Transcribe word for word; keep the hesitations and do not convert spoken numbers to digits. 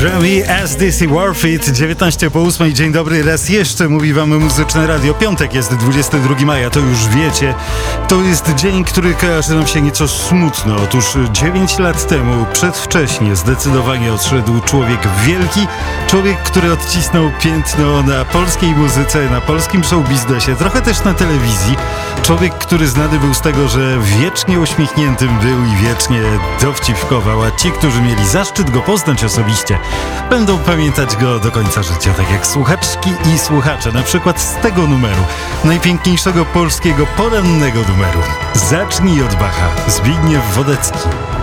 Grammy As This Is Worth It, dziewiętnaście po ósmej. Dzień dobry, raz jeszcze mówi wam Muzyczne Radio. Piątek jest dwudziestego drugiego maja, to już wiecie. To jest dzień, który kojarzy nam się nieco smutno. Otóż dziewięć lat temu, przedwcześnie, zdecydowanie odszedł człowiek wielki. Człowiek, który odcisnął piętno na polskiej muzyce, na polskim showbiznesie, trochę też na telewizji. Człowiek, który znany był z tego, że wiecznie uśmiechniętym był i wiecznie dowcipkował, a ci, którzy mieli zaszczyt go poznać osobiście, będą pamiętać go do końca życia, tak jak słuchaczki i słuchacze, na przykład z tego numeru, najpiękniejszego polskiego porannego numeru. Zacznij od Bacha, Zbigniew Wodecki.